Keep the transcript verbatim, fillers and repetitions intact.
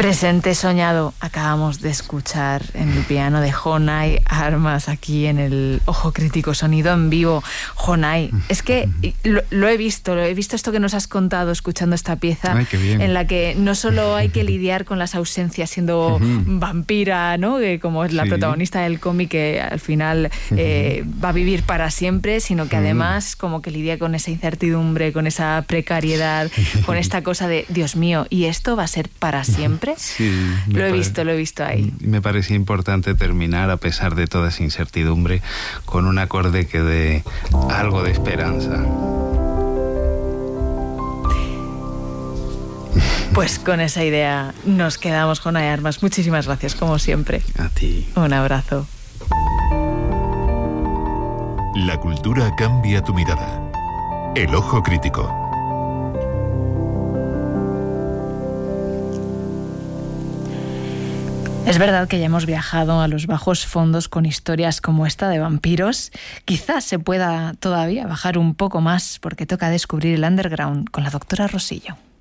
Presente soñado. Acabamos de escuchar en el piano de Jonay Armas, aquí en el Ojo Crítico, sonido en vivo. Jonay, es que lo, lo he visto, lo he visto esto que nos has contado escuchando esta pieza. Ay, qué bien. En la que no solo hay que lidiar con las ausencias siendo vampira, ¿no? Que como es la Sí. protagonista del cómic, que al final eh, va a vivir para siempre, sino que además como que lidia con esa incertidumbre, con esa precariedad, con esta cosa de, Dios mío, ¿y esto va a ser para siempre? Sí, Lo he pare- visto, lo he visto ahí. Me parecía importante terminar, a pesar de toda esa incertidumbre, con un acorde que dé algo de esperanza. Pues con esa idea nos quedamos, Jonay Armas. Muchísimas gracias, como siempre. A ti. Un abrazo. La cultura cambia tu mirada. El Ojo Crítico. Es verdad que ya hemos viajado a los bajos fondos con historias como esta de vampiros. Quizás se pueda todavía bajar un poco más porque toca descubrir el underground con la doctora Rosillo.